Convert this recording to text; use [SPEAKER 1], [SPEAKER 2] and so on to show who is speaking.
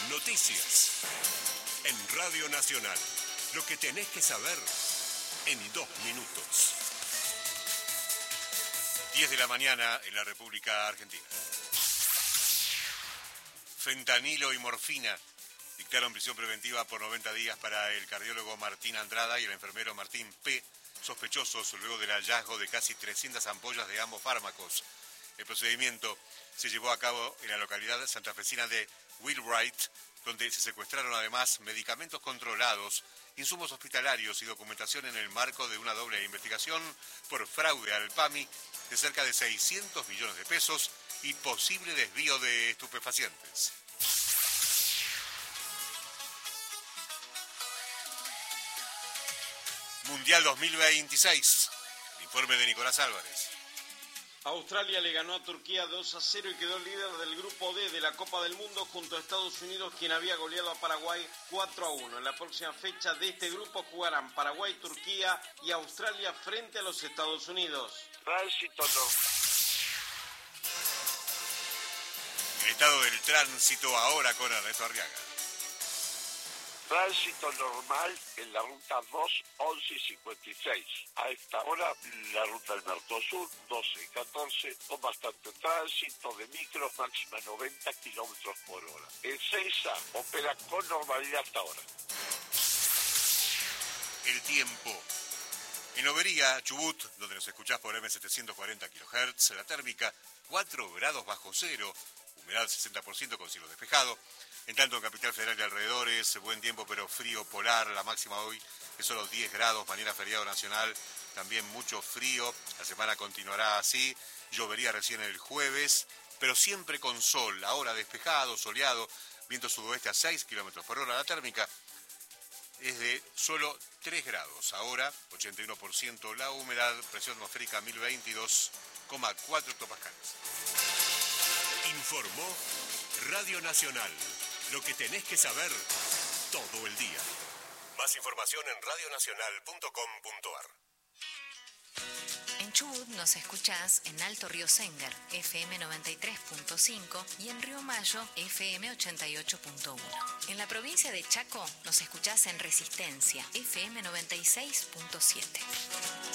[SPEAKER 1] Noticias en Radio Nacional. Lo que tenés que saber en 2 minutos. 10 de la mañana en la República Argentina. Fentanilo y morfina dictaron prisión preventiva por 90 días para el cardiólogo Martín Andrada y el enfermero Martín P., sospechosos luego del hallazgo de casi 300 ampollas de ambos fármacos. El procedimiento se llevó a cabo en la localidad santafesina de Wheelwright, donde se secuestraron además medicamentos controlados, insumos hospitalarios y documentación en el marco de una doble investigación por fraude al PAMI de cerca de 600 millones de pesos y posible desvío de estupefacientes. Mundial 2026. El informe de Nicolás Álvarez.
[SPEAKER 2] Australia le ganó a Turquía 2-0 y quedó líder del grupo D de la Copa del Mundo junto a Estados Unidos, quien había goleado a Paraguay 4-1. En la próxima fecha de este grupo jugarán Paraguay, Turquía y Australia frente a los Estados Unidos.
[SPEAKER 3] Tránsito no.
[SPEAKER 1] El estado del tránsito ahora con Ernesto Arriaga.
[SPEAKER 3] Tránsito normal en la ruta 2, 11 y 56. A esta hora, la ruta del Mercosur, 12 y 14, con bastante tránsito de micros, máxima 90 kilómetros por hora. El Seiza opera con normalidad hasta ahora.
[SPEAKER 1] El tiempo. En Lobería, Chubut, donde nos escuchás por M740 kHz, la térmica 4 grados bajo cero, humedad 60% con cielo despejado. En tanto, en Capital Federal y alrededores, buen tiempo pero frío polar, la máxima hoy es solo 10 grados, mañana feriado nacional, también mucho frío, la semana continuará así, llovería recién el jueves, pero siempre con sol, ahora despejado, soleado, viento sudoeste a 6 kilómetros por hora, la térmica es de solo 3 grados, ahora 81% la humedad, presión atmosférica 1022,4 hectopascales. Informó Radio Nacional. Lo que tenés que saber todo el día. Más información en radionacional.com.ar.
[SPEAKER 4] En Chubut nos escuchás en Alto Río Séngar, FM 93.5 y en Río Mayo, FM 88.1. En la provincia de Chaco nos escuchás en Resistencia, FM 96.7.